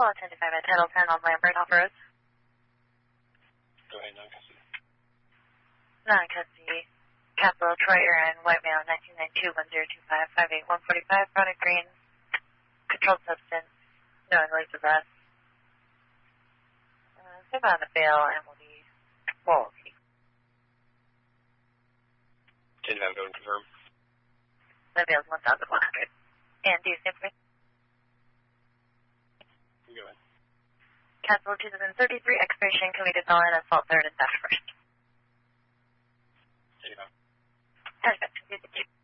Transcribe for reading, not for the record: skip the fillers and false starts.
Well, 10 to 5 at Title 10 on Lambert off-road. Go ahead, non-custody. Non-custody. Capital Troy Aaron, white male, 1992-1025-58145, product green, controlled substance, knowingly possessed. Save on the bail and will be quality. 10 to 5, go and confirm. The bail is 1,100. And do you stand for me? Go ahead. Capital 2033, expiration, convicted felon, assault third, and theft first. 10 to 5. Perfect.